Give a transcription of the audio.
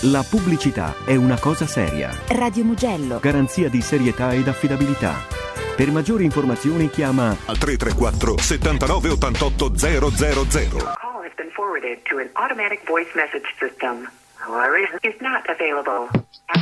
La pubblicità è una cosa seria. Radio Mugello. Garanzia di serietà ed affidabilità. Per maggiori informazioni chiama al 334 79 88 000. Call has been forwarded to an automatic voice message system. Is not available.